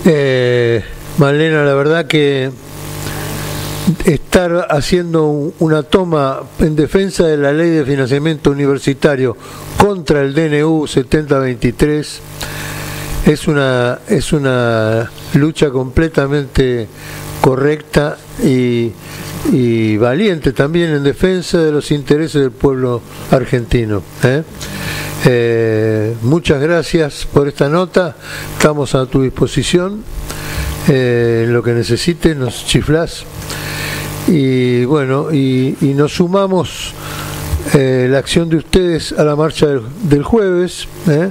Malena, la verdad que estar haciendo una toma en defensa de la ley de financiamiento universitario contra el DNU 7023 es una lucha completamente correcta y valiente también en defensa de los intereses del pueblo argentino. Muchas gracias por esta nota, estamos a tu disposición, en lo que necesites nos chiflás, y bueno, y nos sumamos la acción de ustedes a la marcha del jueves.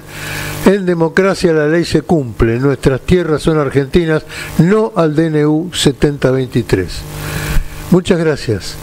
En democracia la ley se cumple, nuestras tierras son argentinas, no al DNU 7023. Muchas gracias.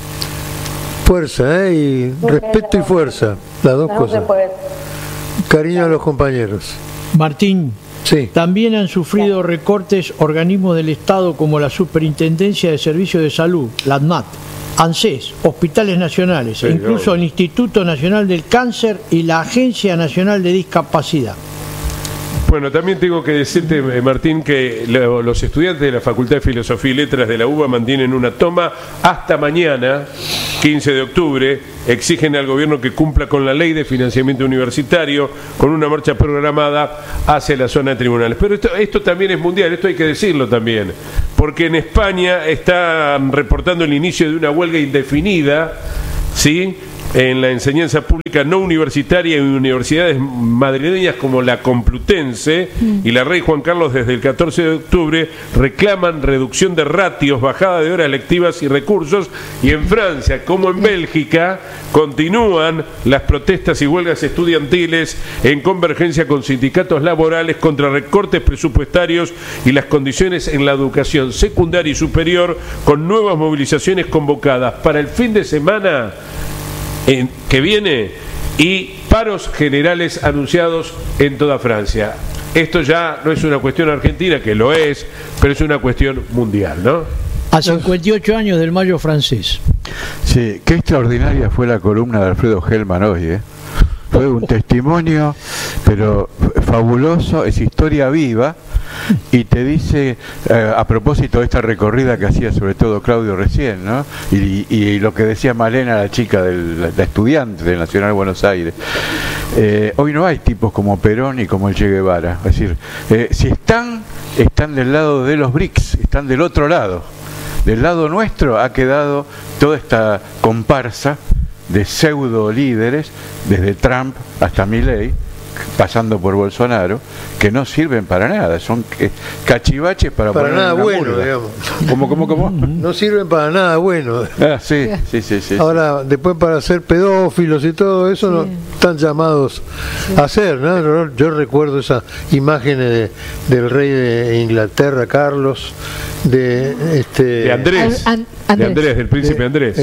Fuerza, y respeto y fuerza, las dos cosas. Cariño a los compañeros. Martín, sí. También han sufrido recortes organismos del Estado como la Superintendencia de Servicios de Salud, la ANMAT, ANSES, hospitales nacionales, sí, incluso el Instituto Nacional del Cáncer y la Agencia Nacional de Discapacidad. Bueno, también tengo que decirte, Martín, que los estudiantes de la Facultad de Filosofía y Letras de la UBA mantienen una toma hasta mañana, 15 de octubre, exigen al gobierno que cumpla con la ley de financiamiento universitario, con una marcha programada hacia la zona de tribunales. Pero esto también es mundial, esto hay que decirlo también, porque en España están reportando el inicio de una huelga indefinida, ¿sí?, en la enseñanza pública no universitaria y universidades madrileñas como la Complutense y la Rey Juan Carlos desde el 14 de octubre reclaman reducción de ratios, bajada de horas lectivas y recursos, y en Francia como en Bélgica continúan las protestas y huelgas estudiantiles en convergencia con sindicatos laborales contra recortes presupuestarios y las condiciones en la educación secundaria y superior, con nuevas movilizaciones convocadas para el fin de semana que viene y paros generales anunciados en toda Francia. Esto ya no es una cuestión argentina, que lo es, pero es una cuestión mundial, ¿no? A 58 años del Mayo francés. Sí, qué extraordinaria fue la columna de Alfredo Hellman hoy, Fue un testimonio, pero fabuloso, es historia viva, y te dice, a propósito de esta recorrida que hacía sobre todo Claudio recién, ¿no? Y lo que decía Malena, la chica, la estudiante del Nacional de Buenos Aires, hoy no hay tipos como Perón y como el Che Guevara. Es decir, si están del lado de los BRICS, están del otro lado. Del lado nuestro ha quedado toda esta comparsa de pseudo líderes, desde Trump hasta Milei, pasando por Bolsonaro, que no sirven para nada, son cachivaches para nada bueno, digamos. ¿Cómo? No sirven para nada bueno. Sí. Ahora, después para ser pedófilos y todo eso, no están llamados a hacer, ¿no? Yo recuerdo esas imágenes del rey de Inglaterra, Carlos, de Andrés, del príncipe Andrés,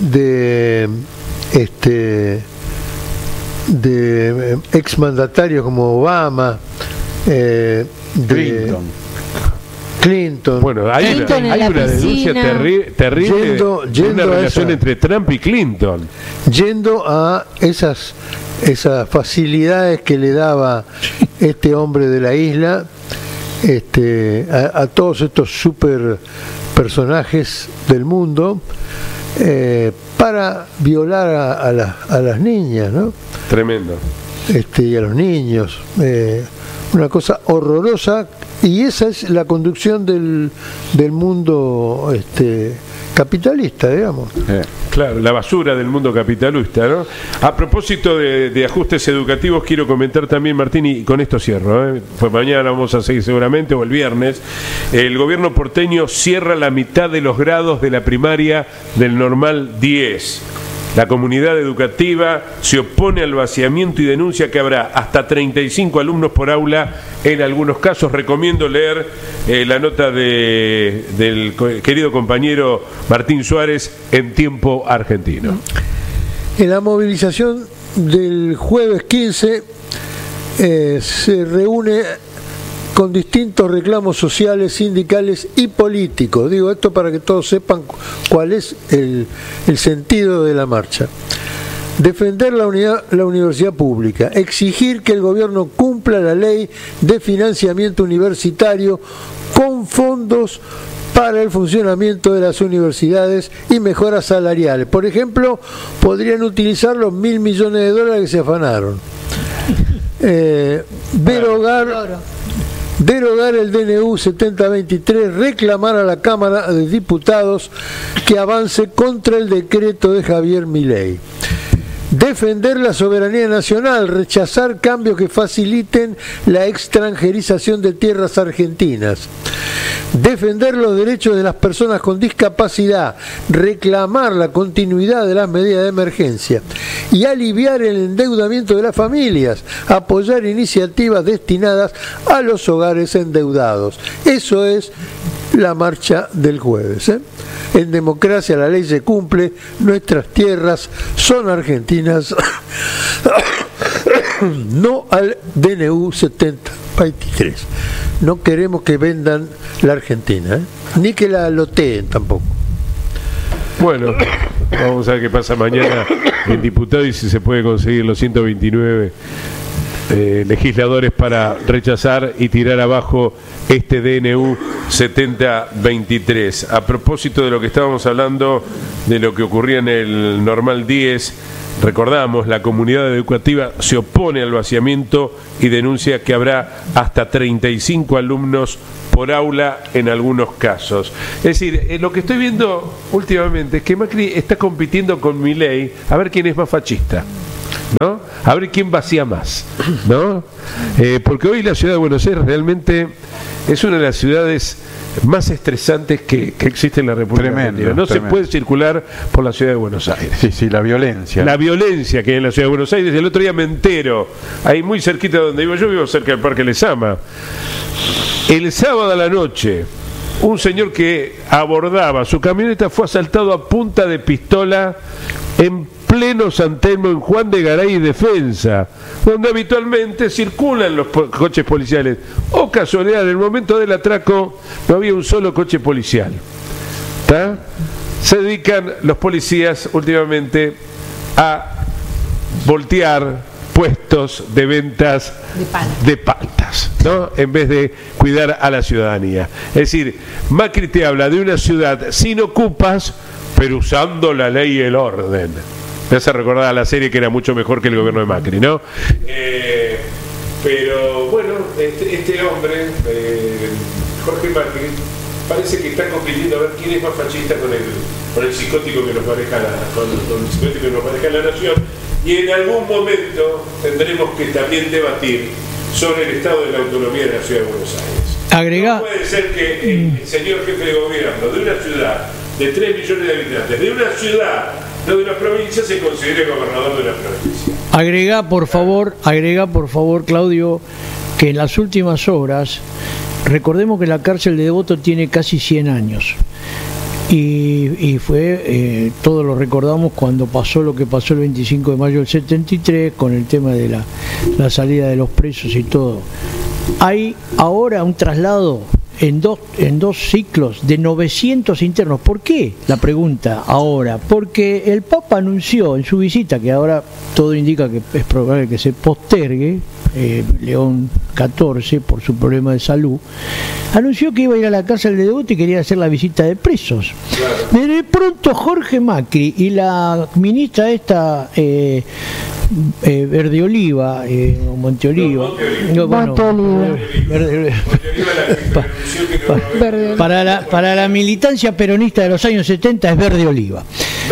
de exmandatarios como Obama, Clinton. Bueno, hay una denuncia terrible de una relación entre Trump y Clinton. Yendo a esas facilidades que le daba este hombre de la isla, a todos estos super personajes del mundo, para violar a las niñas, ¿no? Tremendo. Y a los niños. Una cosa horrorosa, y esa es la conducción del mundo capitalista, digamos. Claro, la basura del mundo capitalista, ¿no? A propósito de ajustes educativos, quiero comentar también, Martín, y con esto cierro, pues mañana vamos a seguir seguramente, o el viernes. El gobierno porteño cierra la mitad de los grados de la primaria del normal 10. La comunidad educativa se opone al vaciamiento y denuncia que habrá hasta 35 alumnos por aula en algunos casos. Recomiendo leer la nota del querido compañero Martín Suárez en Tiempo Argentino. En la movilización del jueves 15 se reúne con distintos reclamos sociales, sindicales y políticos. Digo esto para que todos sepan cuál es el sentido de la marcha. defender la universidad pública, exigir que el gobierno cumpla la ley de financiamiento universitario con fondos para el funcionamiento de las universidades y mejoras salariales. Por ejemplo, podrían utilizar los $1.000 millones que se afanaron. Derogar el DNU 7023, reclamar a la Cámara de Diputados que avance contra el decreto de Javier Milei. Defender la soberanía nacional, rechazar cambios que faciliten la extranjerización de tierras argentinas. Defender los derechos de las personas con discapacidad, reclamar la continuidad de las medidas de emergencia y aliviar el endeudamiento de las familias, apoyar iniciativas destinadas a los hogares endeudados. Eso es la marcha del jueves. En democracia la ley se cumple, nuestras tierras son argentinas, no al DNU 7023. No queremos que vendan la Argentina, ni que la loteen tampoco. Bueno, vamos a ver qué pasa mañana en diputado y si se puede conseguir los 129 legisladores para rechazar y tirar abajo este DNU 7023. A propósito de lo que estábamos hablando, de lo que ocurría en el Normal 10, recordamos, la comunidad educativa se opone al vaciamiento y denuncia que habrá hasta 35 alumnos por aula en algunos casos. Es decir, lo que estoy viendo últimamente es que Macri está compitiendo con Milei a ver quién es más fascista, ¿no? A ver quién vacía más, ¿no? Porque hoy la ciudad de Buenos Aires realmente es una de las ciudades más estresantes que existe en la República Argentina. No se puede circular por la ciudad de Buenos Aires. Sí, la violencia. La violencia que hay en la ciudad de Buenos Aires. El otro día me entero, ahí muy cerquita de donde vivo yo, vivo cerca del Parque Lezama. El sábado a la noche, un señor que abordaba su camioneta fue asaltado a punta de pistola en pleno San Telmo, en Juan de Garay y Defensa, donde habitualmente circulan los coches policiales. Oh casualidad, en el momento del atraco no había un solo coche policial. ¿Tá? Se dedican los policías últimamente a voltear puestos de ventas de paltas, ¿no? En vez de cuidar a la ciudadanía. Es decir, Macri te habla de una ciudad sin ocupas, pero usando la ley y el orden. Me hace recordar a la serie que era mucho mejor que el gobierno de Macri, ¿no? Pero bueno, este hombre, Jorge Macri, parece que está compitiendo a ver quién es más fascista con el psicótico que nos maneja con el psicótico que nos maneja la nación, y en algún momento tendremos que también debatir sobre el estado de la autonomía de la ciudad de Buenos Aires. No puede ser que el señor jefe de gobierno de una ciudad de 3 millones de habitantes, de una ciudad, no de una provincia, se considere gobernador de una provincia. Agrega por favor, Claudio, que en las últimas horas, recordemos que la cárcel de Devoto tiene casi 100 años. Y fue, todos lo recordamos cuando pasó lo que pasó el 25 de mayo del 73, con el tema de la salida de los presos y todo. Hay ahora un traslado en dos ciclos de 900 internos. ¿Por qué? La pregunta ahora. Porque el Papa anunció en su visita, que ahora todo indica que es probable que se postergue, León XIV, por su problema de salud, anunció que iba a ir a la cárcel de Devoto y quería hacer la visita de presos. Claro. De pronto Jorge Macri y la ministra esta Verdeoliva, Monteoliva, para la militancia peronista de los años 70 es Verdeoliva.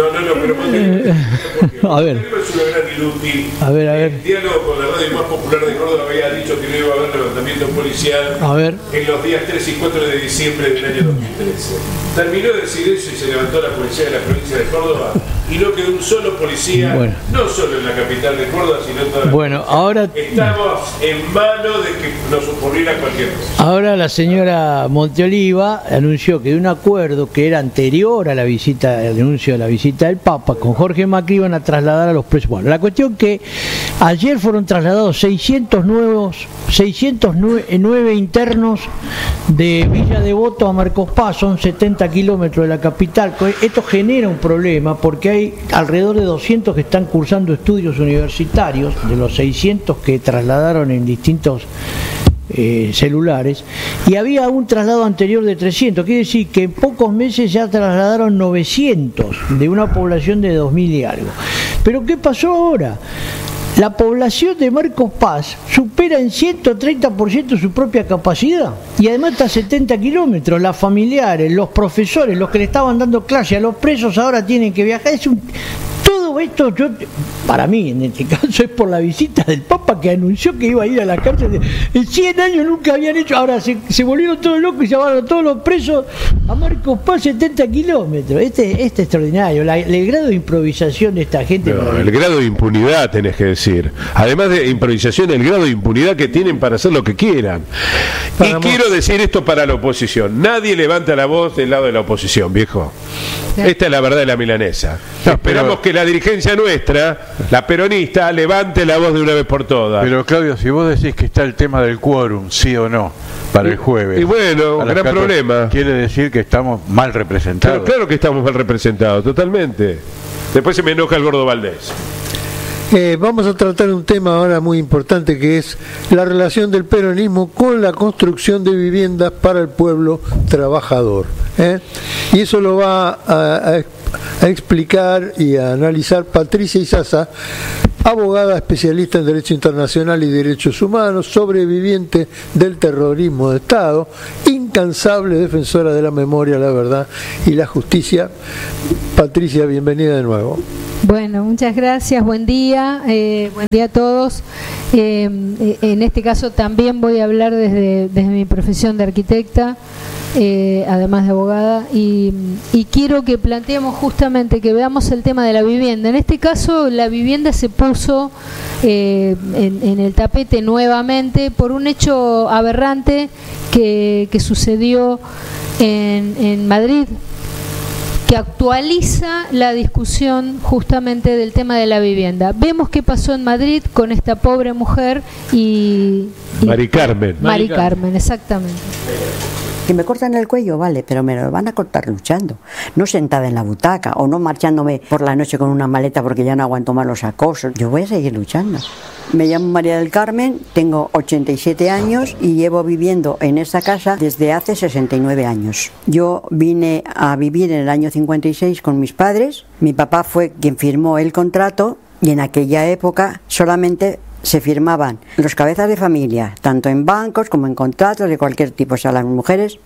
Pero a ver. Es una gran inútil. A ver. El diálogo con la radio más popular de Córdoba había dicho que no iba a haber levantamiento policial en los días 3 y 4 de diciembre del año 2013. Terminó de decir eso y se levantó la policía de la provincia de Córdoba y no quedó un solo policía, no solo en la capital de Córdoba, sino en toda la provincia. Ahora estamos en mano de que nos ocurriera cualquier cosa. Ahora la señora Monteoliva anunció que de un acuerdo que era anterior a la visita, el anuncio de la visita del Papa con Jorge Macri, iban a trasladar a los presos. Bueno, la cuestión que ayer fueron trasladados 609 internos de Villa Devoto a Marcos Paz, son 70 kilómetros de la capital. Esto genera un problema porque hay alrededor de 200 que están cursando estudios universitarios, de los 600 que trasladaron en distintos celulares, y había un traslado anterior de 300, quiere decir que en pocos meses ya trasladaron 900 de una población de 2000 y algo. Pero ¿qué pasó ahora? La población de Marcos Paz supera en 130% su propia capacidad y además está a 70 kilómetros. Las familiares, los profesores, los que le estaban dando clase a los presos ahora tienen que viajar. Todo esto, para mí, en este caso, es por la visita del Papa, que anunció que iba a ir a la cárcel. En 100 años nunca habían hecho, ahora se volvieron todos locos y llevaron a todos los presos a Marcos Paz, 70 kilómetros. Este es extraordinario, el grado de improvisación de esta gente. No, el grado de impunidad, tenés que decir. Además de improvisación, el grado de impunidad que tienen para hacer lo que quieran. Y quiero decir esto para la oposición. Nadie levanta la voz del lado de la oposición, viejo. Esta es la verdad de la milanesa. Esperamos que la dirigencia nuestra, la peronista, levante la voz de una vez por todas. Pero Claudio, si vos decís que está el tema del quórum, sí o no, para el jueves. Y bueno, gran problema. Quiere decir que estamos mal representados. Pero claro que estamos mal representados, totalmente. Después se me enoja el gordo Valdés. Vamos a tratar un tema ahora muy importante, que es la relación del peronismo con la construcción de viviendas para el pueblo trabajador. Y eso lo va a explicar y a analizar Patricia Izaza, abogada especialista en Derecho Internacional y Derechos Humanos, sobreviviente del terrorismo de Estado, incansable defensora de la memoria, la verdad y la justicia. Patricia, bienvenida de nuevo. Bueno, muchas gracias, buen día a todos. En este caso también voy a hablar desde mi profesión de arquitecta, además de abogada, y quiero que planteemos justamente, que veamos el tema de la vivienda. En este caso la vivienda se puso en el tapete nuevamente por un hecho aberrante que sucedió en Madrid, que actualiza la discusión justamente del tema de la vivienda. Vemos qué pasó en Madrid con esta pobre mujer y Mari Carmen. Mari Carmen, exactamente. Si me cortan el cuello, vale, pero me lo van a cortar luchando, no sentada en la butaca o no marchándome por la noche con una maleta porque ya no aguanto más los acosos. Yo voy a seguir luchando. Me llamo María del Carmen, tengo 87 años y llevo viviendo en esta casa desde hace 69 años. Yo vine a vivir en el año 56 con mis padres. Mi papá fue quien firmó el contrato y en aquella época solamente se firmaban los cabezas de familia, tanto en bancos como en contratos de cualquier tipo. O sea, las mujeres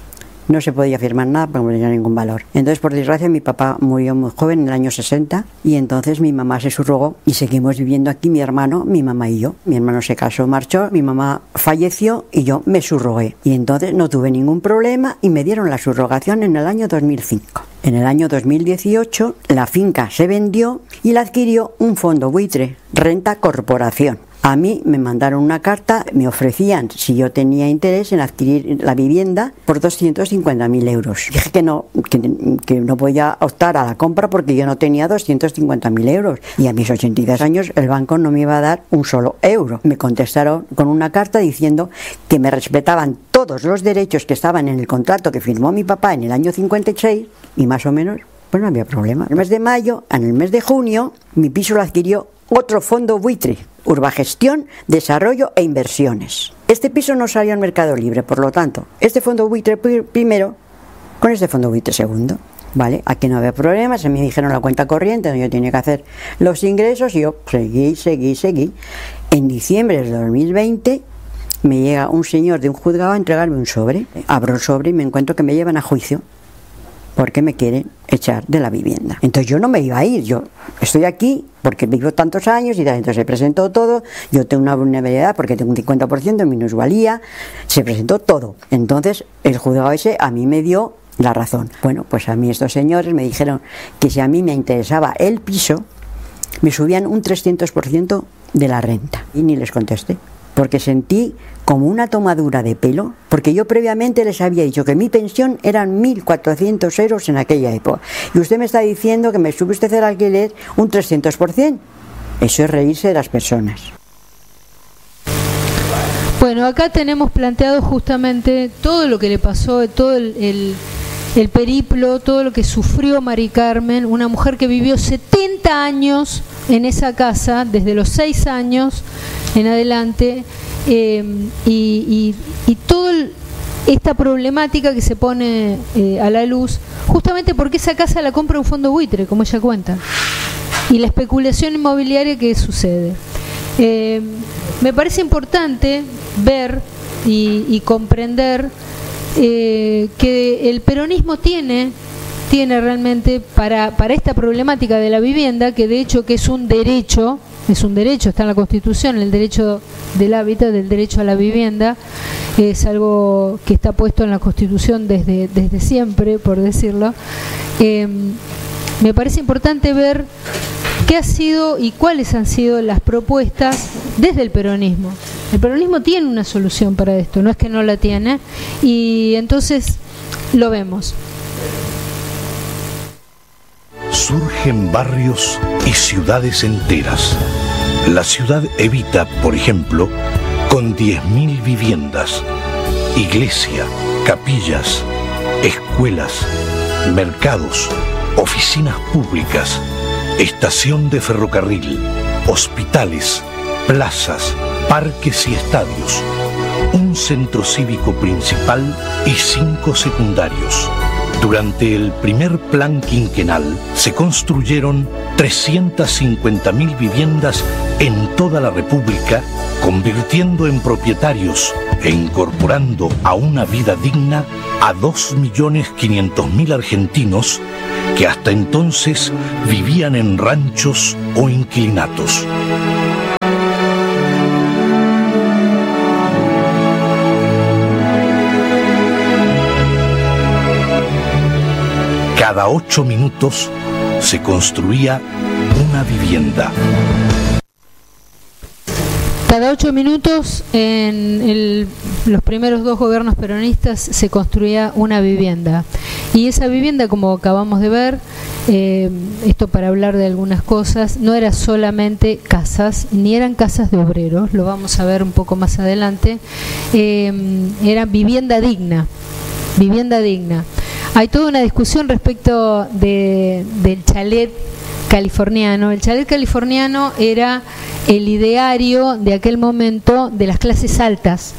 no se podía firmar nada porque no tenía ningún valor. Entonces, por desgracia, mi papá murió muy joven, en el año 60, y entonces mi mamá se subrogó y seguimos viviendo aquí, mi hermano, mi mamá y yo. Mi hermano se casó, marchó, mi mamá falleció y yo me subrogué. Y entonces no tuve ningún problema y me dieron la subrogación en el año 2005. En el año 2018 la finca se vendió y la adquirió un fondo buitre, Renta Corporación. A mí me mandaron una carta, me ofrecían, si yo tenía interés en adquirir la vivienda, por 250.000 euros. Dije que no podía optar a la compra porque yo no tenía 250.000 euros. Y a mis 82 años el banco no me iba a dar un solo euro. Me contestaron con una carta diciendo que me respetaban todos los derechos que estaban en el contrato que firmó mi papá en el año 56 y más o menos, pues no había problema. En el mes de mayo, en el mes de junio, mi piso lo adquirió otro fondo buitre, Urbagestión, Desarrollo e Inversiones. Este piso no salió al mercado libre, por lo tanto, este fondo buitre primero con este fondo buitre segundo. Vale, aquí no había problemas, a mí me dijeron la cuenta corriente, donde yo tenía que hacer los ingresos y yo seguí. En diciembre de 2020 me llega un señor de un juzgado a entregarme un sobre. Abro el sobre y me encuentro que me llevan a juicio porque me quieren echar de la vivienda. Entonces yo no me iba a ir, yo estoy aquí porque vivo tantos años y tal. Entonces se presentó todo, yo tengo una vulnerabilidad porque tengo un 50% de minusvalía, se presentó todo. Entonces el juzgado ese a mí me dio la razón. Bueno, pues a mí estos señores me dijeron que si a mí me interesaba el piso, me subían un 300% de la renta. Y ni les contesté, porque sentí como una tomadura de pelo, porque yo previamente les había dicho que mi pensión eran 1.400 euros en aquella época. Y usted me está diciendo que me sube usted el alquiler un 300%. Eso es reírse de las personas. Bueno, acá tenemos planteado justamente todo lo que le pasó, todo el periplo, todo lo que sufrió Mari Carmen, una mujer que vivió 70 años en esa casa, desde los 6 años en adelante, y toda esta problemática que se pone a la luz, justamente porque esa casa la compra un fondo buitre, como ella cuenta, y la especulación inmobiliaria que sucede. Me parece importante ver y comprender que el peronismo tiene realmente para esta problemática de la vivienda, que de hecho que es un derecho, está en la Constitución, el derecho del hábitat, del derecho a la vivienda, es algo que está puesto en la Constitución desde siempre, por decirlo. Me parece importante ver qué ha sido y cuáles han sido las propuestas desde el peronismo. El peronismo tiene una solución para esto, no es que no la tiene, y entonces lo vemos. Surgen barrios y ciudades enteras. La ciudad Evita, por ejemplo, con 10.000 viviendas, iglesia, capillas, escuelas, mercados, oficinas públicas, estación de ferrocarril, hospitales, plazas, parques y estadios, un centro cívico principal y 5 secundarios. Durante el primer plan quinquenal se construyeron 350.000 viviendas en toda la República, convirtiendo en propietarios e incorporando a una vida digna a 2.500.000 argentinos que hasta entonces vivían en ranchos o inquilinatos. Cada 8 minutos se construía una vivienda. Cada 8 minutos en los primeros 2 gobiernos peronistas se construía una vivienda. Y esa vivienda, como acabamos de ver, esto para hablar de algunas cosas, no era solamente casas, ni eran casas de obreros, lo vamos a ver un poco más adelante, era vivienda digna, vivienda digna. Hay toda una discusión respecto del chalet californiano. El chalet californiano era el ideario de aquel momento de las clases altas.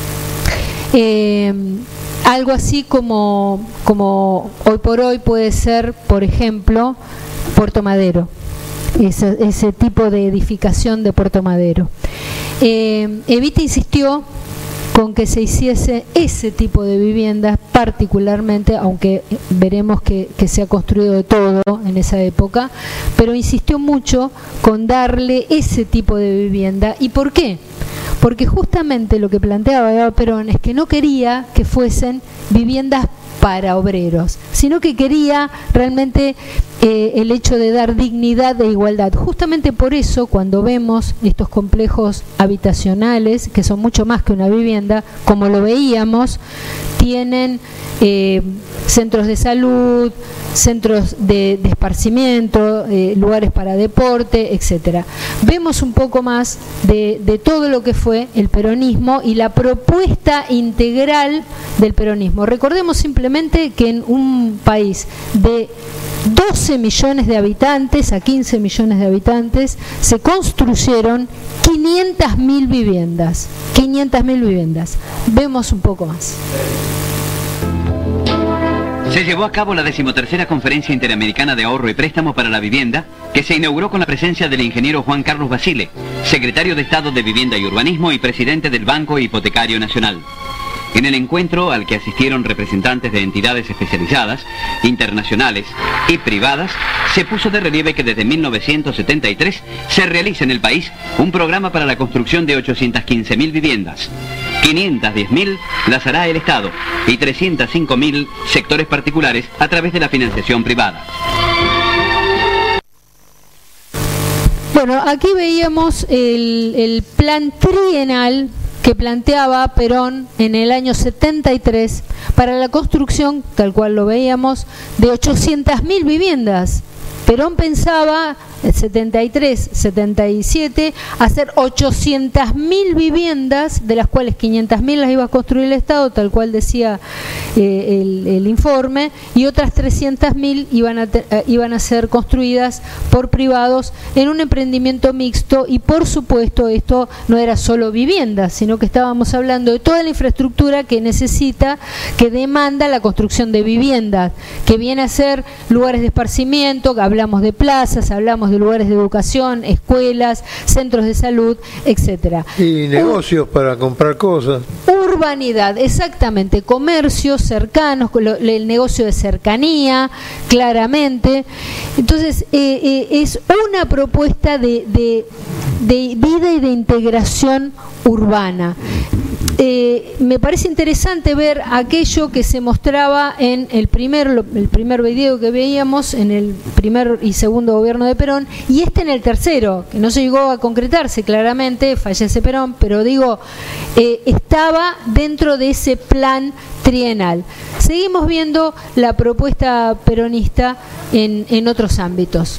Algo así como hoy por hoy puede ser, por ejemplo, Puerto Madero, ese tipo de edificación de Puerto Madero. Evita insistió con que se hiciese ese tipo de viviendas particularmente, aunque veremos que se ha construido de todo en esa época, pero insistió mucho con darle ese tipo de vivienda. ¿Y por qué? Porque justamente lo que planteaba Eva Perón es que no quería que fuesen viviendas para obreros, sino que quería realmente el hecho de dar dignidad e igualdad. Justamente por eso, cuando vemos estos complejos habitacionales, que son mucho más que una vivienda, como lo veíamos, tienen centros de salud, centros de esparcimiento, lugares para deporte, etcétera. Vemos un poco más de todo lo que fue el peronismo y la propuesta integral del peronismo. Recordemos simplemente que en un país de 12 millones de habitantes a 15 millones de habitantes se construyeron 500.000 viviendas. 500.000 viviendas. Vemos un poco más. Se llevó a cabo la 13ª Conferencia Interamericana de Ahorro y Préstamo para la Vivienda, que se inauguró con la presencia del ingeniero Juan Carlos Basile, secretario de Estado de Vivienda y Urbanismo y presidente del Banco Hipotecario Nacional. En el encuentro, al que asistieron representantes de entidades especializadas, internacionales y privadas, se puso de relieve que desde 1973 se realiza en el país un programa para la construcción de 815.000 viviendas. 510.000 las hará el Estado y 305.000 sectores particulares a través de la financiación privada. Bueno, aquí veíamos el plan trienal que planteaba Perón en el año 73 para la construcción, tal cual lo veíamos, de 800.000 viviendas. Perón pensaba, 73, 77, hacer 800.000 viviendas, de las cuales 500.000 las iba a construir el Estado, tal cual decía el informe, y otras 300.000 iban a ser construidas por privados en un emprendimiento mixto. Y por supuesto esto no era solo viviendas, sino que estábamos hablando de toda la infraestructura que necesita, que demanda la construcción de viviendas, que viene a ser lugares de esparcimiento, hablamos de plazas, hablamos de lugares de educación, escuelas, centros de salud, etcétera. Y negocios para comprar cosas. Urbanidad, exactamente, comercios cercanos, el negocio de cercanía, claramente. Entonces, es una propuesta de vida y de integración urbana. Me parece interesante ver aquello que se mostraba en el primer video que veíamos en el primer y segundo gobierno de Perón, y en el tercero, que no se llegó a concretarse claramente, fallece Perón, pero digo, estaba dentro de ese plan trienal. Seguimos viendo la propuesta peronista en otros ámbitos.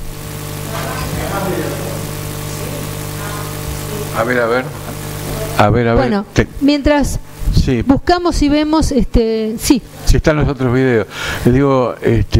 A ver. Bueno, mientras buscamos y vemos, sí. Si están los otros videos. Digo,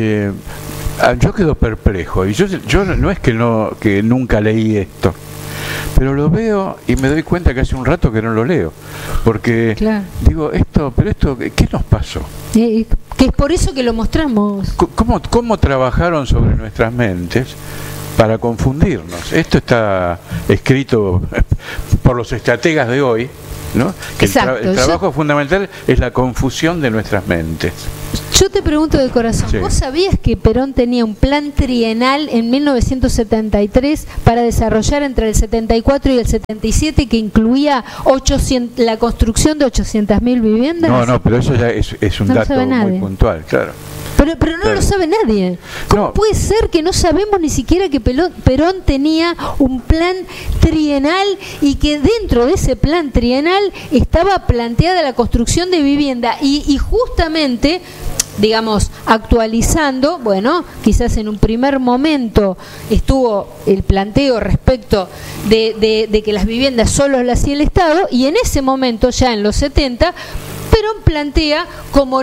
yo quedo perplejo. Y yo no es que nunca leí esto, pero lo veo y me doy cuenta que hace un rato que no lo leo. Porque digo, esto, ¿qué nos pasó? Que es por eso que lo mostramos. ¿Cómo trabajaron sobre nuestras mentes para confundirnos? Esto está escrito por los estrategas de hoy, ¿no? Que exacto, el trabajo fundamental es la confusión de nuestras mentes. Yo te pregunto de corazón, ¿vos sabías que Perón tenía un plan trienal en 1973 para desarrollar entre el 74 y el 77 que incluía la construcción de 800.000 viviendas? No, pero eso ya es un dato muy puntual, claro. Pero no lo sabe nadie. ¿Cómo puede ser que no sabemos ni siquiera que Perón tenía un plan trienal y que dentro de ese plan trienal estaba planteada la construcción de vivienda y justamente, digamos, actualizando, bueno, quizás en un primer momento estuvo el planteo respecto de que las viviendas solo las hacía el Estado, y en ese momento, ya en los 70, Perón plantea, como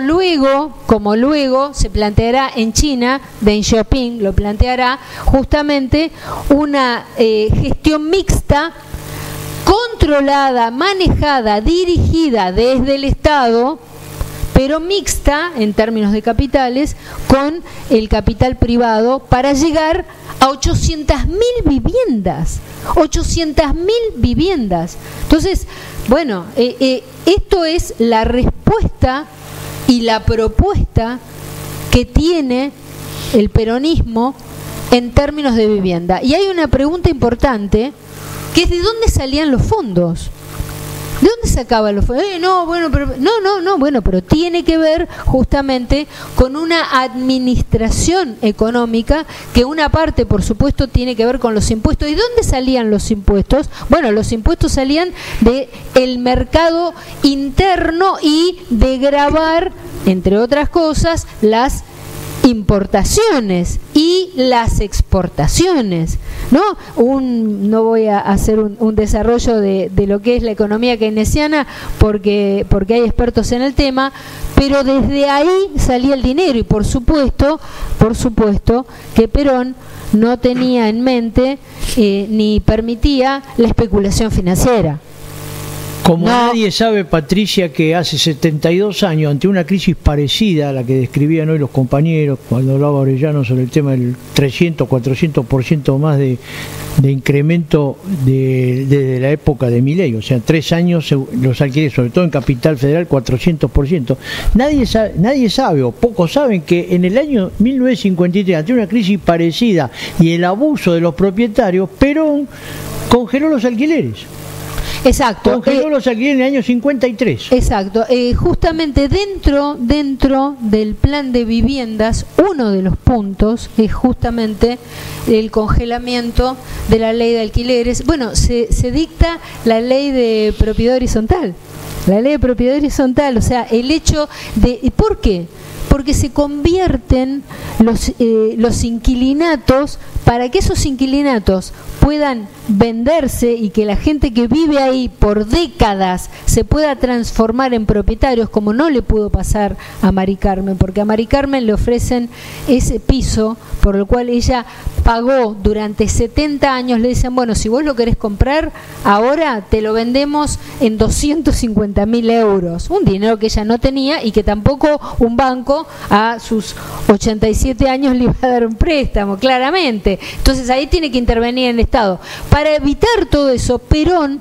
luego se planteará en China, Deng Xiaoping lo planteará, justamente una gestión mixta, controlada, manejada, dirigida desde el Estado, pero mixta en términos de capitales con el capital privado, para llegar a 800.000 viviendas. 800.000 viviendas. Entonces, bueno, esto es la respuesta y la propuesta que tiene el peronismo en términos de vivienda. Y hay una pregunta importante, que es ¿de dónde salían los fondos? ¿De dónde sacaban los fondos? Pero tiene que ver justamente con una administración económica, que una parte, por supuesto, tiene que ver con los impuestos. ¿Y dónde salían los impuestos? Bueno, los impuestos salían del mercado interno y de gravar, entre otras cosas, las importaciones y las exportaciones, ¿no? No voy a hacer un desarrollo de lo que es la economía keynesiana porque hay expertos en el tema, pero desde ahí salía el dinero. Y por supuesto que Perón no tenía en mente ni permitía la especulación financiera. Como nadie sabe, Patricia, que hace 72 años, ante una crisis parecida a la que describían hoy los compañeros, cuando hablaba Orellano sobre el tema del 300, 400% más de incremento desde la época de Milei, o sea, 3 años los alquileres, sobre todo en Capital Federal, 400%. Nadie sabe, o pocos saben, que en el año 1953, ante una crisis parecida y el abuso de los propietarios, Perón congeló los alquileres. Exacto. Congeló los alquileres en el año 53. Exacto. Justamente dentro del plan de viviendas, uno de los puntos es justamente el congelamiento de la ley de alquileres. Bueno, se dicta la ley de propiedad horizontal. La ley de propiedad horizontal, o sea, el hecho de... ¿Por qué? Porque se convierten los inquilinatos, para que esos inquilinatos puedan venderse y que la gente que vive ahí por décadas se pueda transformar en propietarios, como no le pudo pasar a Mari Carmen, porque a Mari Carmen le ofrecen ese piso por el cual ella pagó durante 70 años, le dicen, bueno, si vos lo querés comprar, ahora te lo vendemos en 250.000 euros, un dinero que ella no tenía y que tampoco un banco a sus 87 años le iba a dar un préstamo, claramente. Entonces ahí tiene que intervenir el Estado. Para evitar todo eso, Perón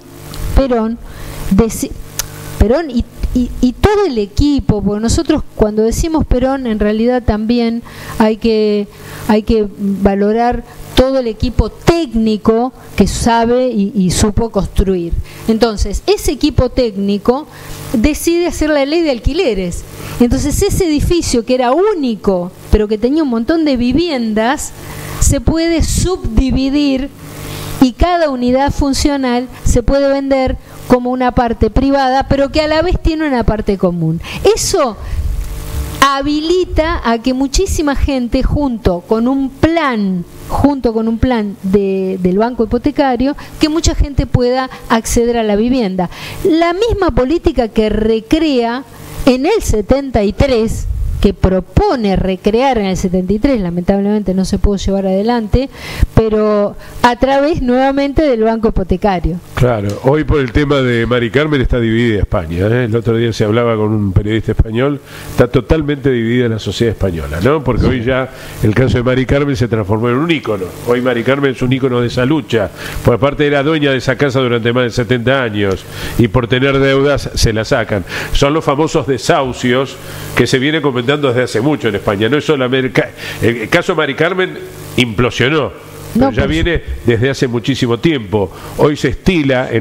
y todo el equipo, porque nosotros cuando decimos Perón, en realidad también hay que valorar todo el equipo técnico que sabe y supo construir. Entonces, ese equipo técnico decide hacer la ley de alquileres. Entonces, ese edificio que era único, pero que tenía un montón de viviendas, se puede subdividir y cada unidad funcional se puede vender como una parte privada, pero que a la vez tiene una parte común. Eso habilita a que muchísima gente, junto con un plan del banco hipotecario, que mucha gente pueda acceder a la vivienda. La misma política que recrea en el 73, que propone recrear en el 73, lamentablemente no se pudo llevar adelante, pero a través nuevamente del banco hipotecario. Claro, hoy por el tema de Mari Carmen está dividida España, ¿eh? El otro día se hablaba con un periodista español, está totalmente dividida la sociedad española, ¿no? Porque hoy ya el caso de Mari Carmen se transformó en un ícono. Hoy Mari Carmen es un ícono de esa lucha, por aparte era dueña de esa casa durante más de 70 años y por tener deudas se la sacan. Son los famosos desahucios que se viene comentando desde hace mucho en España. No es solamente el caso Mari Carmen implosionó, pero ya viene desde hace muchísimo tiempo. Hoy se estila en